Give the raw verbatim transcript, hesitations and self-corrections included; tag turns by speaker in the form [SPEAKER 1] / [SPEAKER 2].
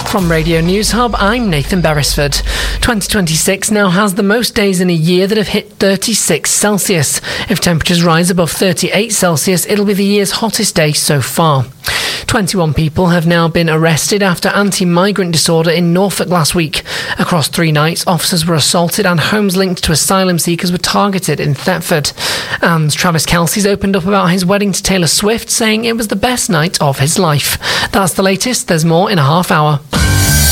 [SPEAKER 1] From Radio News Hub, I'm Nathan Beresford. twenty twenty-six now has the most days in a year that have hit thirty-six Celsius. If temperatures rise above thirty-eight Celsius, it'll be the year's hottest day so far. twenty-one people have now been arrested after anti-migrant disorder in Norfolk last week. Across three nights, officers were assaulted and homes linked to asylum seekers were targeted in Thetford. And Travis Kelce's opened up about his wedding to Taylor Swift, saying it was the best night of his life. That's the latest. There's more in a half hour.